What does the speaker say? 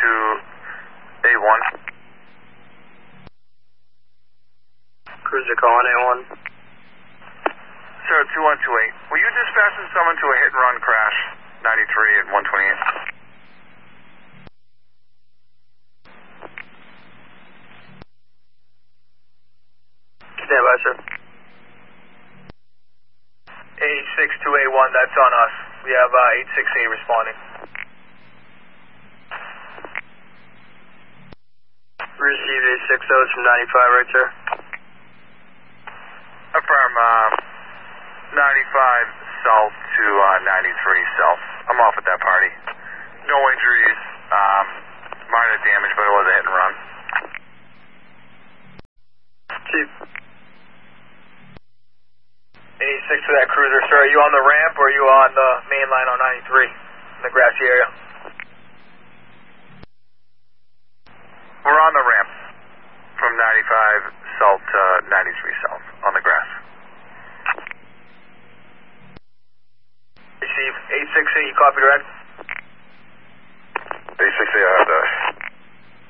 A1. Cruiser calling A1. Sir, 2128. Will you dispatch someone to a hit and run crash, 93 at 128? Stand by, sir. 862A1, that's on us. We have 868 responding. Receive 860 from 95, right, sir? Affirm, 95 south to 93 south. I'm off at that party. No injuries, minor damage, but it was a hit and run. Chief. 86 to that cruiser, sir. Are you on the ramp or are you on the main line on 93 in the grassy area? We're on the ramp from 95 south to 93 south on the grass. Receive 868, you copy direct? 868, I have that.